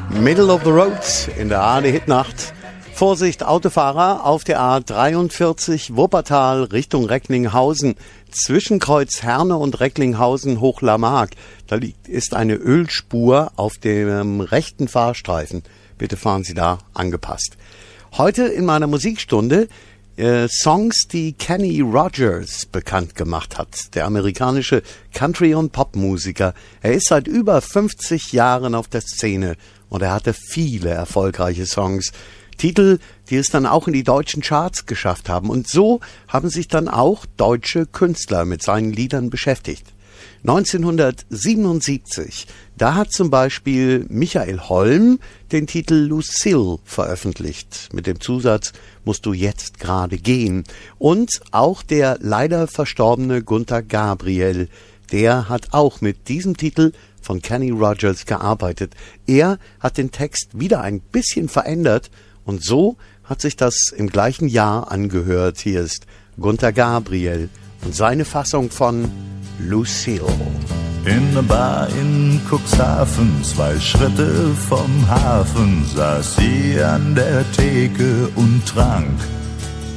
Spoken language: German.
Middle of the Road in der ARD-Hitnacht. Vorsicht, Autofahrer auf der A43 Wuppertal Richtung Recklinghausen. Zwischen Kreuz Herne und Recklinghausen Hochlarmark. Da ist eine Ölspur auf dem rechten Fahrstreifen. Bitte fahren Sie da angepasst. Heute in meiner Musikstunde Songs, die Kenny Rogers bekannt gemacht hat. Der amerikanische Country- und Popmusiker. Er ist seit über 50 Jahren auf der Szene und er hatte viele erfolgreiche Songs. Titel, die es dann auch in die deutschen Charts geschafft haben. Und so haben sich dann auch deutsche Künstler mit seinen Liedern beschäftigt. 1977, da hat zum Beispiel Michael Holm den Titel Lucille veröffentlicht. Mit dem Zusatz, musst du jetzt gerade gehen. Und auch der leider verstorbene Gunter Gabriel, der hat auch mit diesem Titel von Kenny Rogers gearbeitet. Er hat den Text wieder ein bisschen verändert und so hat sich das im gleichen Jahr angehört. Hier ist Gunter Gabriel und seine Fassung von Lucille. In der Bar in Cuxhaven, 2 Schritte vom Hafen, saß sie an der Theke und trank